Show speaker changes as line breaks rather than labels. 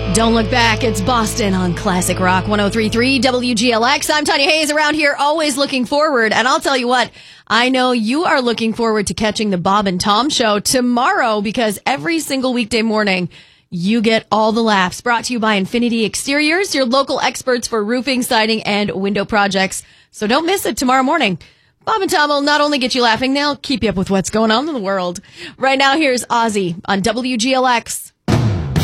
Don't look back. It's Boston on Classic Rock 103.3 WGLX. I'm Tanya Hayes, around here always looking forward. And I'll tell you what, I know you are looking forward to catching the Bob and Tom show tomorrow, because every single weekday morning you get all the laughs. Brought to you by Infinity Exteriors, your local experts for roofing, siding, and window projects. So don't miss it tomorrow morning. Bob and Tom will not only get you laughing, they'll keep you up with what's going on in the world. Right now, here's Ozzy on WGLX.